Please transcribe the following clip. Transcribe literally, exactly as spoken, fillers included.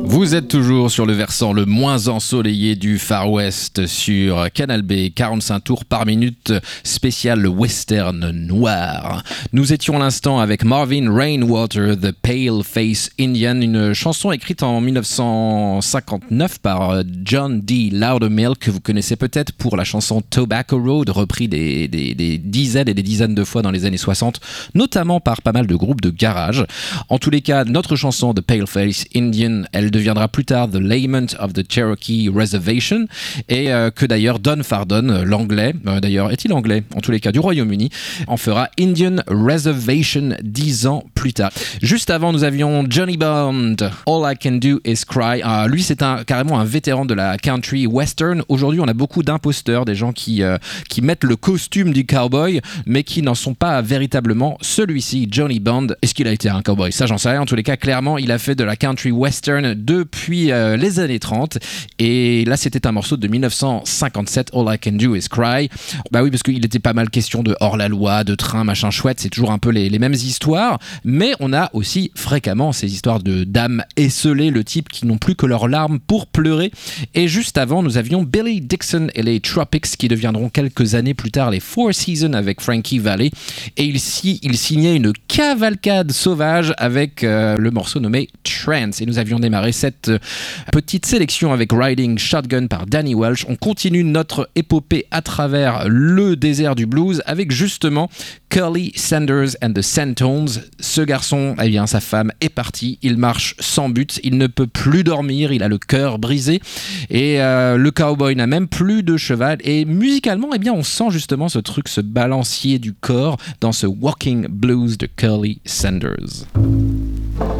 Vous êtes toujours sur le versant le moins ensoleillé du Far West sur Canal B, quarante-cinq tours par minute, spécial western noir. Nous étions à l'instant avec Marvin Rainwater, The Pale Face Indian, une chanson écrite en dix-neuf cent cinquante-neuf par John D. Loudermilk, que vous connaissez peut-être pour la chanson Tobacco Road, repris des, des, des dizaines et des dizaines de fois dans les années soixante, notamment par pas mal de groupes de garage. En tous les cas, notre chanson The Pale Face Indian, elle deviendra plus tard The Lament of the Cherokee Reservation, et euh, que d'ailleurs Don Fardon, l'anglais, euh, d'ailleurs est-il anglais, en tous les cas du Royaume-Uni, en fera Indian Reservation dix ans plus tard. Juste avant, nous avions Johnny Bond, All I Can Do Is Cry. Ah, lui, c'est un, carrément un vétéran de la country western. Aujourd'hui, on a beaucoup d'imposteurs, des gens qui, euh, qui mettent le costume du cowboy, mais qui n'en sont pas véritablement. Celui-ci, Johnny Bond, est-ce qu'il a été un cowboy? Ça, j'en sais rien. En tous les cas, clairement, il a fait de la country western depuis euh, les années trente, et là c'était un morceau de dix-neuf cent cinquante-sept, All I Can Do Is Cry. Bah oui, parce qu'il était pas mal question de hors-la-loi, de train, machin chouette, c'est toujours un peu les, les mêmes histoires, mais on a aussi fréquemment ces histoires de dames esselées, le type qui n'ont plus que leurs larmes pour pleurer. Et juste avant, nous avions Billy Dixon et les Tropics, qui deviendront quelques années plus tard les Four Seasons avec Frankie Valli, et il, si, il signait une cavalcade sauvage avec euh, le morceau nommé Trance. Et nous avions démarré cette petite sélection avec Riding Shotgun par Danny Welch. On continue notre épopée à travers le désert du blues avec justement Curly Sanders and the Santones. Ce garçon, eh bien, sa femme est partie, il marche sans but, il ne peut plus dormir, il a le cœur brisé, et euh, le cowboy n'a même plus de cheval, et musicalement, eh bien, on sent justement ce truc, ce balancier du corps dans ce Walking Blues de Curly Sanders.